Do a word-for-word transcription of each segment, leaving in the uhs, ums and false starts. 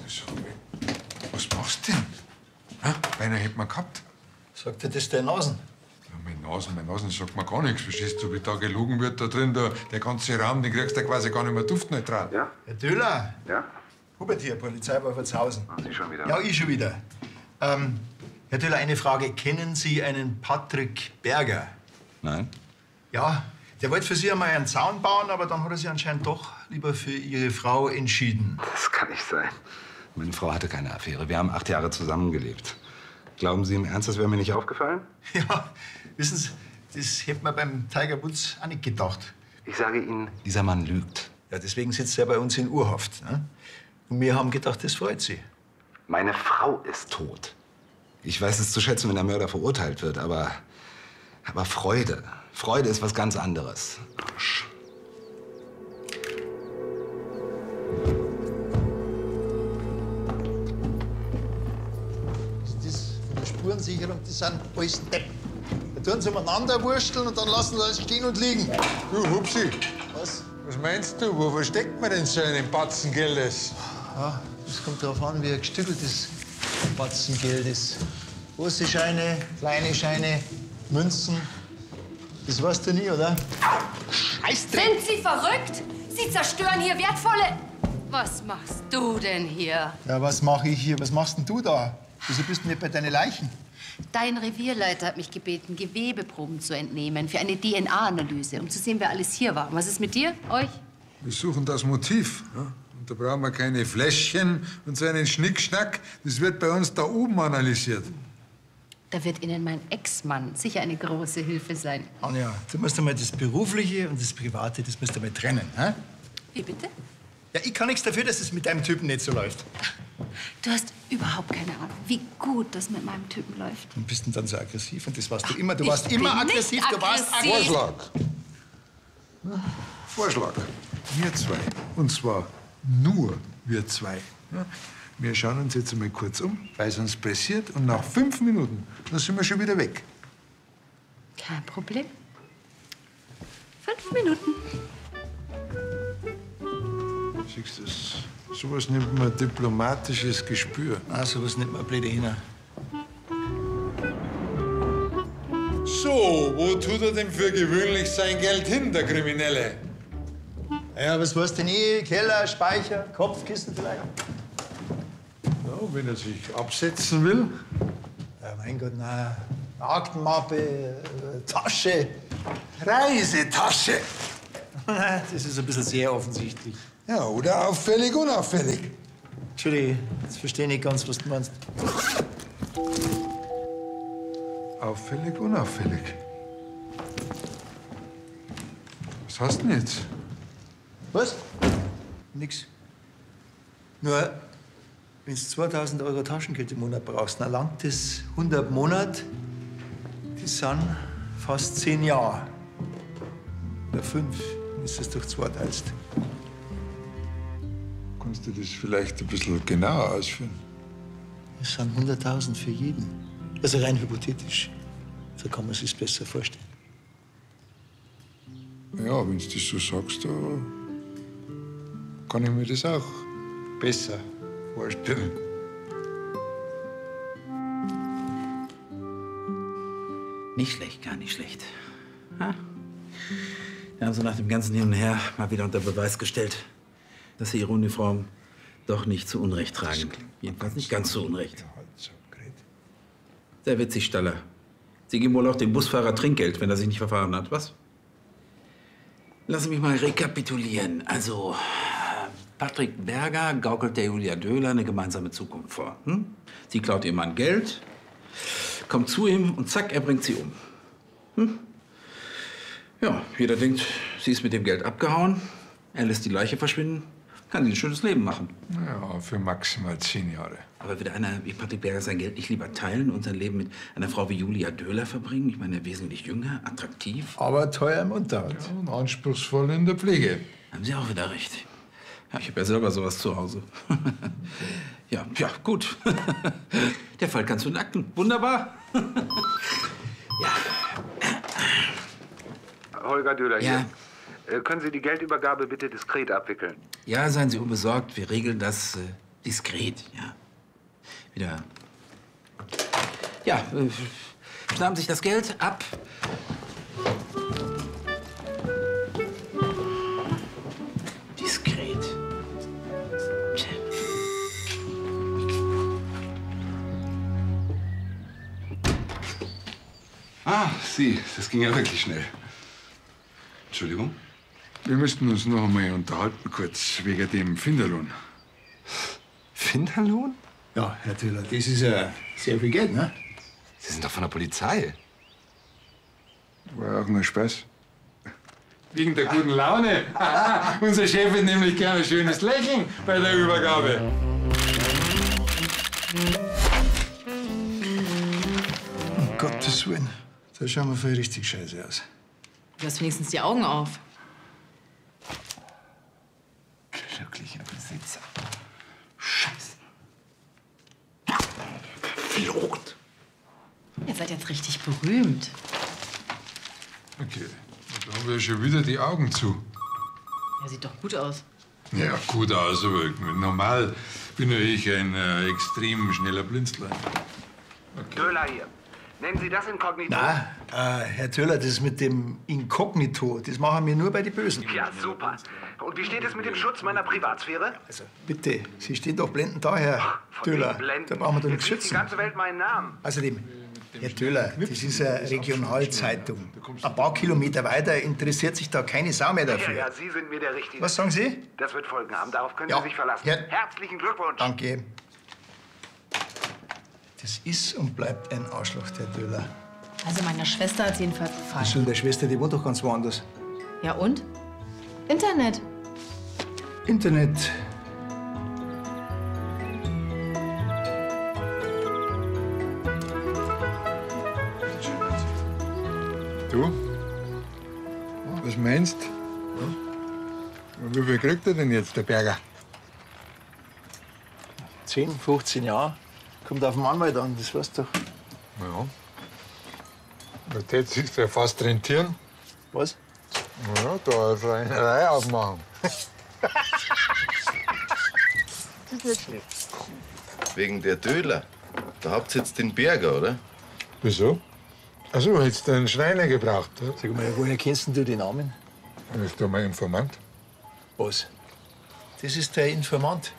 Was machst du denn? Ha? Beinahe hätte man gehabt. Sagt dir das deine Nasen? Ja, meine Nasen, meine Nasen sagt mir gar nichts. Verstehst du, wie da gelogen wird da drin? Da, der ganze Raum, den kriegst du quasi gar nicht mehr duftneutral. Ja? Herr Döhler? Ja? Hubert hier, Polizeiwache Zhausen. Ach, Sie schon wieder? Ja, ich schon wieder. Ähm, Herr Döhler, eine Frage. Kennen Sie einen Patrick Berger? Nein. Ja, der wollte für Sie einmal einen Zaun bauen, aber dann hat er sich anscheinend doch lieber für Ihre Frau entschieden. Das kann nicht sein. Meine Frau hatte keine Affäre. Wir haben acht Jahre zusammengelebt. Glauben Sie im Ernst, das wäre mir nicht aufgefallen? Ja, wissen Sie, das hätte man beim Tiger Woods auch nicht gedacht. Ich sage Ihnen, dieser Mann lügt. Ja, deswegen sitzt er bei uns in Urhaft. Ne? Und wir haben gedacht, das freut Sie. Meine Frau ist tot. Ich weiß es zu schätzen, wenn der Mörder verurteilt wird, aber, aber Freude. Freude ist was ganz anderes. Arsch. Das von der Spurensicherung, das sind alles Deppen. Da tun sie umeinander wursteln und dann lassen sie alles stehen und liegen. Du, Hupsi, Was? was meinst du? Wo versteckt man denn so einen Batzen Geldes? Ja, das kommt darauf an, wie ein gestückeltes Batzengeld ist. Große Scheine, kleine Scheine, Münzen. Das weißt du nie, oder? Scheißdreck! Sind Sie verrückt? Sie zerstören hier wertvolle... Was machst du denn hier? Ja, was mache ich hier? Was machst denn du da? Wieso bist du nicht bei deinen Leichen? Dein Revierleiter hat mich gebeten, Gewebeproben zu entnehmen für eine D N A-Analyse, um zu sehen, wer alles hier war. Was ist mit dir, euch? Wir suchen das Motiv. Ja? Und da brauchen wir keine Fläschchen und so einen Schnickschnack. Das wird bei uns da oben analysiert. Da wird Ihnen mein Ex-Mann sicher eine große Hilfe sein. Anja, du musst einmal das Berufliche und das Private, das musst du mal trennen. Hä? Wie bitte? Ja, ich kann nichts dafür, dass es mit deinem Typen nicht so läuft. Du hast überhaupt keine Ahnung, wie gut das mit meinem Typen läuft. Und bist denn dann so aggressiv? Und das warst du immer. Du Ich warst immer bin nicht aggressiv. Du warst aggressiv. aggressiv. Vorschlag. Vorschlag. Wir zwei. Und zwar nur wir zwei. Ja? Wir schauen uns jetzt mal kurz um, weil es uns pressiert. Und nach fünf Minuten, dann sind wir schon wieder weg. Kein Problem. Fünf Minuten. Siehst du, das, sowas nennt man diplomatisches Gespür. Ah, sowas nennt man blöde Hina. So, wo tut er denn für gewöhnlich sein Geld hin, der Kriminelle? Ja, was weißt du denn eh? Keller, Speicher, Kopfkissen vielleicht? Ja, wenn er sich absetzen will. Ja, mein Gott, na. Aktenmappe, äh, Tasche. Reisetasche. Das ist ein bisschen sehr offensichtlich. Ja, oder auffällig, unauffällig. Entschuldige, jetzt verstehe ich nicht ganz, was du meinst. Auffällig, unauffällig. Was hast du denn jetzt? Was? Nix. Nur, wenn du zweitausend Euro Taschengeld im Monat brauchst, dann langt das hundert Monate. Das sind fast zehn Jahre. Oder fünf, wenn du das durch zwei teilst. Kannst du das vielleicht ein bisschen genauer ausführen? Das sind hunderttausend für jeden. Also rein hypothetisch. So kann man sich besser vorstellen. Ja, wenn du das so sagst, da kann ich mir das auch besser vorstellen. Nicht schlecht, gar nicht schlecht. Ha? Wir haben sie nach dem ganzen Hin und Her mal wieder unter Beweis gestellt, dass sie ihre Uniform doch nicht zu Unrecht tragen. Jedenfalls nicht ganz zu Unrecht. Sehr witzig, Staller. Sie geben wohl auch dem Busfahrer Trinkgeld, wenn er sich nicht verfahren hat, was? Lass mich mal rekapitulieren. Also, Patrick Berger gaukelt der Julia Döhler eine gemeinsame Zukunft vor. Hm? Sie klaut ihrem Mann Geld, kommt zu ihm und zack, er bringt sie um. Hm? Ja, jeder denkt, sie ist mit dem Geld abgehauen. Er lässt die Leiche verschwinden, kann sie ein schönes Leben machen. Ja, für maximal zehn Jahre. Aber würde einer wie Patrick Berger sein Geld nicht lieber teilen und sein Leben mit einer Frau wie Julia Döhler verbringen? Ich meine, wesentlich jünger, attraktiv. Aber teuer im Unterhalt. Ja, und anspruchsvoll in der Pflege. Haben Sie auch wieder recht. Ja, ich habe ja selber sowas zu Hause. ja, ja, gut. Der Fall kannst du in Akten. Wunderbar. ja. Holger Döhler Ja. hier. Äh, können Sie die Geldübergabe bitte diskret abwickeln? Ja, seien Sie unbesorgt. Wir regeln das. Äh, diskret, ja. Wieder. Ja, äh, schnappen sich das Geld ab. Diskret. Tja. Ah, Sie, das ging ja wirklich schnell. Entschuldigung? Wir müssten uns noch einmal unterhalten, kurz, wegen dem Finderlohn. Finderlohn? Ja, Herr Tüller, das ist ja sehr viel Geld, ne? Sie sind doch von der Polizei. War auch nur Spaß. Wegen der guten Laune. Unser Chef hat nämlich gerne ein schönes Lächeln bei der Übergabe. Um Gottes Willen, da schauen wir voll richtig scheiße aus. Du hast wenigstens die Augen auf. Glücklicher Besitzer. Scheiße. Verflucht. Ihr seid jetzt richtig berühmt. Okay, da haben wir schon wieder die Augen zu. Ja, sieht doch gut aus. Ja, gut aus, aber normal bin ja ich ein äh, extrem schneller Blinzler. Döller hier. Nennen Sie das Inkognito? Na, äh, Herr Tüller, das mit dem Inkognito, das machen wir nur bei den Bösen. Ja, super. Und wie steht es mit dem Schutz meiner Privatsphäre? Also, bitte, Sie stehen doch blendend da, Herr Von Tüller. wegen Blenden. Da brauchen wir doch nichts Jetzt sieht die schützen. ganze Welt meinen Namen. Außerdem, Herr Tüller, das ist eine Regionalzeitung. Ein paar Kilometer weiter interessiert sich da keine Sau mehr Ja, dafür. ja, Sie sind mir der Richtige. Was sagen Sie? Das wird Folgen haben. Darauf können Ja. Sie sich verlassen. Ja. Herzlichen Glückwunsch. Danke. Das ist und bleibt ein Arschloch, Herr Tüller. Also meiner Schwester hat jedenfalls Was gefallen. soll der Schwester, die wohnt doch ganz woanders. Ja und? Internet. Internet. Du? Was meinst du? Wie viel kriegt er denn jetzt, der Berger? zehn, fünfzehn Jahre. Kommt auf den Anwalt an, das weißt du doch. Ja. Da tät sich ja fast rentieren. Was? Ja, da eine Schreinerei aufmachen. Wegen der Döler. Da habt ihr jetzt den Berger, oder? Wieso? Ach so, hättest du einen Schreiner gebraucht? Ja? Sag mal, woher kennst denn du den Namen? Das ist doch mein Informant. Was? Das ist der Informant.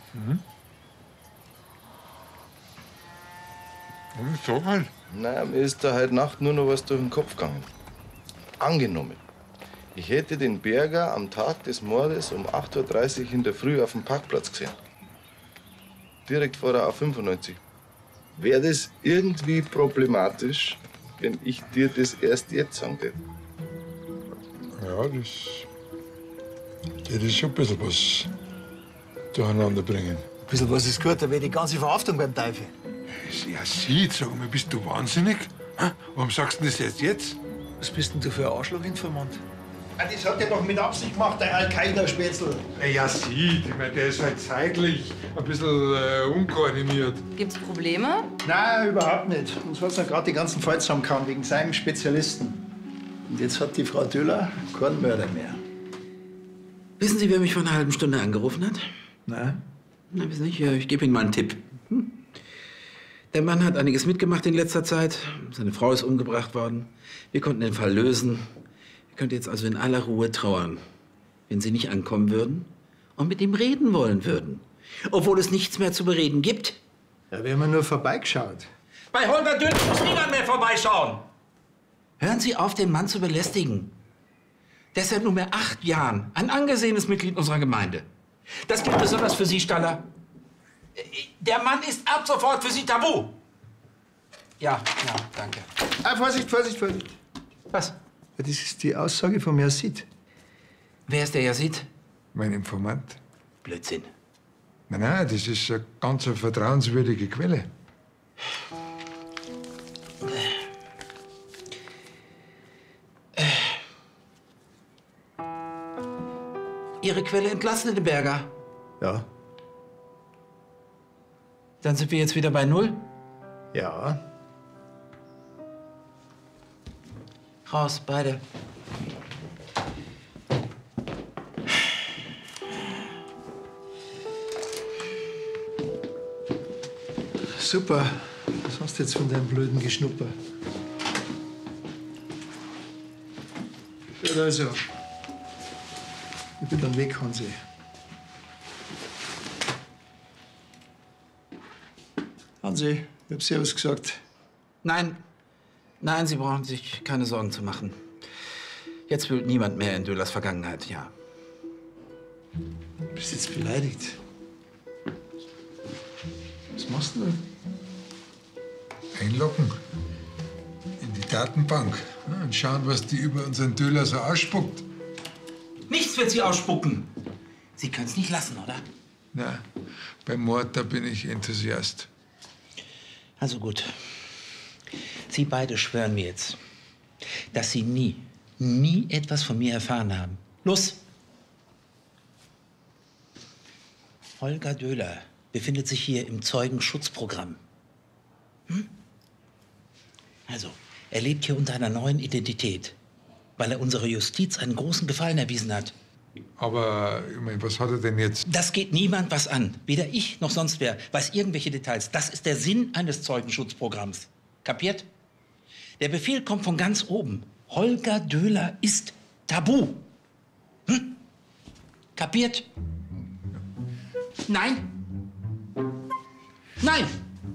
Ja, sag halt. Na, mir ist da heute Nacht nur noch was durch den Kopf gegangen. Angenommen, ich hätte den Berger am Tag des Mordes um acht Uhr dreißig in der Früh auf dem Parkplatz gesehen. Direkt vor der A fünfundneunzig. Wäre das irgendwie problematisch, wenn ich dir das erst jetzt sagen würde? Ja, das. Das ist schon ein bisschen was durcheinander bringen. Ein bisschen was ist gut, da wäre die ganze Verhaftung beim Teufel. Ja, sieh, sag mal, bist du wahnsinnig? Hä? Warum sagst du das erst jetzt? Was bist denn du für ein Arschlochinformant? Das hat er doch mit Absicht gemacht, der Al-Qaida-Spätzl. Ja, sieh, ich mein, der ist halt zeitlich ein bisschen äh, unkoordiniert. Gibt's Probleme? Nein, überhaupt nicht. Uns hat's ja gerade die ganzen Fall zusammengehauen wegen seinem Spezialisten. Und jetzt hat die Frau Döller keinen Mörder mehr. Wissen Sie, wer mich vor einer halben Stunde angerufen hat? Nein? Na, wissen nicht. Ja, ich gebe Ihnen mal einen Tipp. Hm? Der Mann hat einiges mitgemacht in letzter Zeit. Seine Frau ist umgebracht worden. Wir konnten den Fall lösen. Ihr könnt jetzt also in aller Ruhe trauern, wenn Sie nicht ankommen würden und mit ihm reden wollen würden. Obwohl es nichts mehr zu bereden gibt. Ja, wir haben ja nur vorbeigeschaut. Bei Holger Dünn muss niemand mehr vorbeischauen. Hören Sie auf, den Mann zu belästigen. Der ist seit nunmehr acht Jahren ein angesehenes Mitglied unserer Gemeinde. Das gilt besonders für Sie, Staller. Der Mann ist ab sofort für Sie tabu. Ja, ja, danke. Ah, Vorsicht, Vorsicht, Vorsicht. Was? Ja, das ist die Aussage vom Yazid. Wer ist der Yazid? Mein Informant. Blödsinn. Nein, nein, das ist eine ganz eine vertrauenswürdige Quelle. Ihre Quelle entlassen, den Berger. Ja. Dann sind wir jetzt wieder bei Null. Ja. Raus, beide. Super. Was hast du jetzt von deinem blöden Geschnupper? Ja, also. Ich bin dann weg, Hansi. Hansi, ich hab Servus gesagt. Nein, nein, Sie brauchen sich keine Sorgen zu machen. Jetzt wühlt niemand mehr in Dölers Vergangenheit, ja. Du bist jetzt beleidigt. Was machst du denn? Einloggen in die Datenbank ja, und schauen, was die über unseren Döler so ausspuckt. Nichts wird sie ausspucken. Sie können es nicht lassen, oder? Na, beim Mord, da bin ich Enthusiast. Also gut. Sie beide schwören mir jetzt, dass Sie nie, nie etwas von mir erfahren haben. Los! Holger Döler befindet sich hier im Zeugenschutzprogramm. Hm? Also, er lebt hier unter einer neuen Identität, weil er unserer Justiz einen großen Gefallen erwiesen hat. Aber, ich mein, was hat er denn jetzt? Das geht niemand was an. Weder ich noch sonst wer weiß irgendwelche Details. Das ist der Sinn eines Zeugenschutzprogramms. Kapiert? Der Befehl kommt von ganz oben. Holger Döler ist tabu. Hm? Kapiert? Nein? Nein!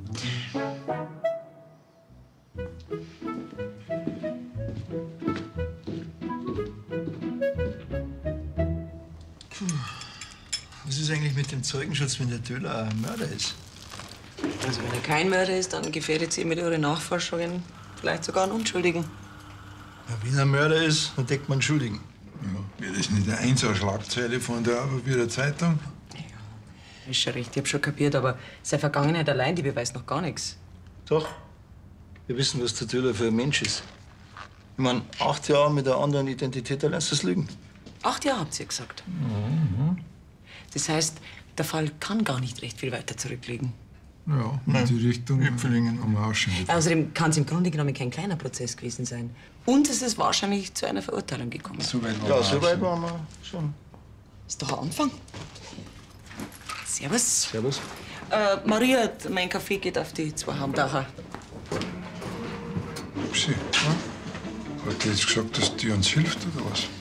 Was ist eigentlich mit dem Zeugenschutz, wenn der Döler ein Mörder ist? Also wenn er kein Mörder ist, dann gefährdet sie mit ihren Nachforschungen vielleicht sogar einen Unschuldigen. Ja, wenn er ein Mörder ist, dann deckt man Schuldigen. Ja, wäre das nicht eine Einzelschlagzeile von der Aberwierer Zeitung? Ist schon recht, ich hab schon kapiert, aber seine Vergangenheit allein, die beweist noch gar nichts. Doch. Wir wissen, was der Döler für ein Mensch ist. Ich meine, acht Jahre mit einer anderen Identität, da lernst du das Lügen. Acht Jahre habt ihr gesagt. Mhm. Das heißt, der Fall kann gar nicht recht viel weiter zurückliegen. Ja, in die Richtung haben wir auch schon gedacht. Außerdem kann es im Grunde genommen kein kleiner Prozess gewesen sein. Und es ist wahrscheinlich zu einer Verurteilung gekommen. So weit waren Ja, wir so auch weit schon. waren wir schon. Ist doch ein Anfang. Servus. Servus. Äh, Maria, mein Kaffee geht auf die zwei Hamdacher. Upsi, ja? Hat die jetzt gesagt, dass die uns hilft, oder was?